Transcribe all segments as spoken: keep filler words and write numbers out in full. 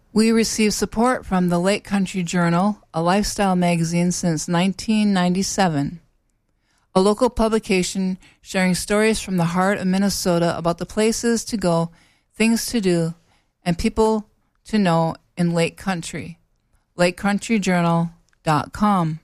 We receive support from the Lake Country Journal, a lifestyle magazine since nineteen ninety-seven, a local publication sharing stories from the heart of Minnesota about the places to go, things to do, and people to know in Lake Country. lake country journal dot com.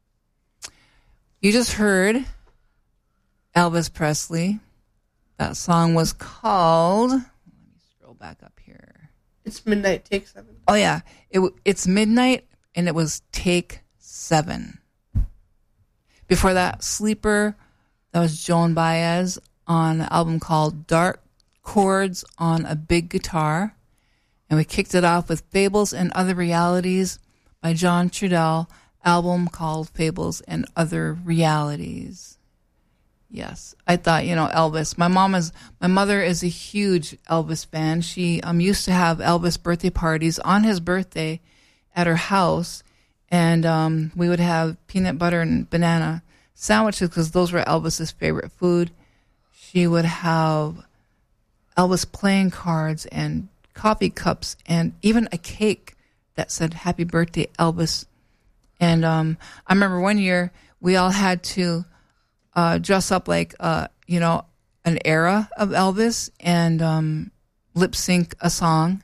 You just heard Elvis Presley. That song was called... Let me scroll back up here. It's Midnight, Take Seven. Oh, yeah. It, it's Midnight, and it was Take Seven. Before that, Sleeper, that was Joan Baez on an album called Dark Chords on a Big Guitar. And we kicked it off with Fables and Other Realities by John Trudell, album called Fables and Other Realities. Yes, I thought, you know, Elvis. My mom is, my mother is a huge Elvis fan. She um used to have Elvis birthday parties on his birthday at her house, and um we would have peanut butter and banana sandwiches because those were Elvis's favorite food. She would have Elvis playing cards and coffee cups and even a cake that said "Happy Birthday, Elvis." And um I remember one year we all had to Uh, dress up like, uh, you know, an era of Elvis and um, lip sync a song.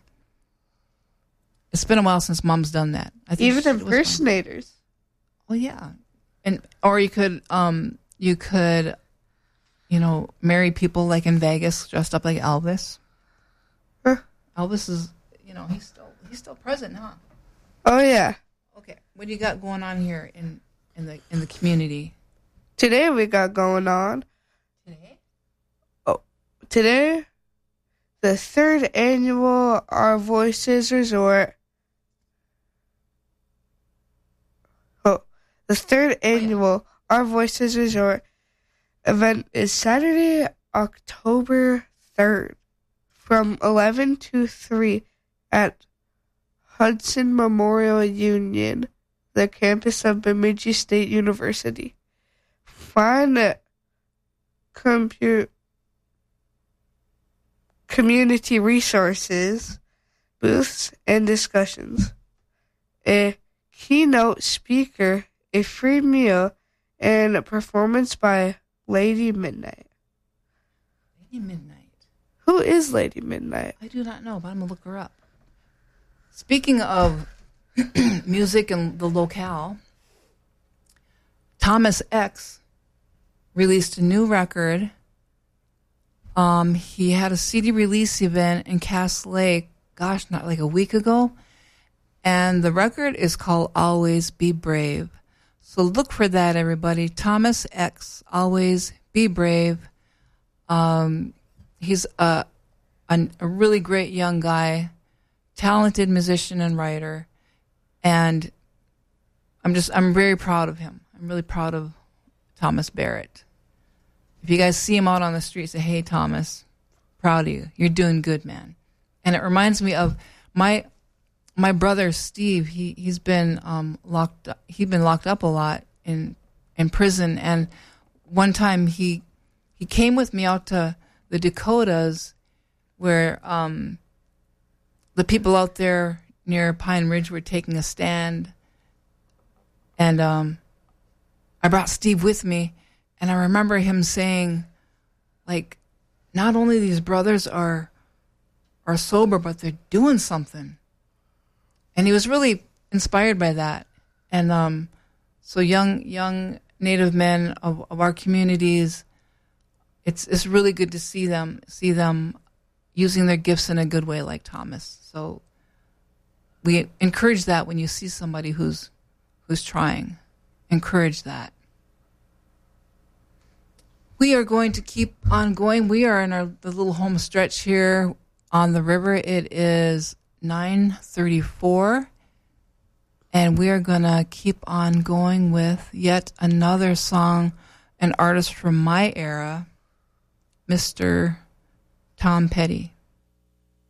It's been a while since Mom's done that. I think Even impersonators. Well, yeah, and or you could, um, you could, you know, marry people like in Vegas dressed up like Elvis. Huh. Elvis is, you know, he's still he's still present, huh? Oh yeah. Okay, what do you got going on here in in the in the community? Today we got going on. Today? Oh, today, the third annual Our Voices Resort. Oh, the third annual Our Voices Resort event is Saturday, October third, from eleven to three at Hudson Memorial Union, the campus of Bemidji State University. Find compute community resources, booths, and discussions, a keynote speaker, a free meal, and a performance by Lady Midnight. Lady Midnight. Who is Lady Midnight? I do not know, but I'm going to look her up. Speaking of music and the locale, Thomas X released a new record. Um, he had a C D release event in Cass Lake, gosh, not like a week ago. And the record is called Always Be Brave. So look for that, everybody. Thomas X, Always Be Brave. Um, he's a, a, a really great young guy, talented musician and writer. And I'm just, I'm very proud of him. I'm really proud of Thomas Barrett. If you guys see him out on the street, say, "Hey, Thomas, proud of you. You're doing good, man." And it reminds me of my my brother Steve. He he's been um, locked. He'd been locked up a lot in in prison. And one time he he came with me out to the Dakotas, where um, the people out there near Pine Ridge were taking a stand. And um, I brought Steve with me, and I remember him saying, like, not only these brothers are are sober, but they're doing something. And he was really inspired by that. And um, so young young Native men of, of our communities, it's it's really good to see them see them using their gifts in a good way, like Thomas. So we encourage that when you see somebody who's who's trying. Encourage that. We are going to keep on going. We are in our the little home stretch here on the river. It is nine thirty-four, and we are going to keep on going with yet another song, an artist from my era, Mister Tom Petty.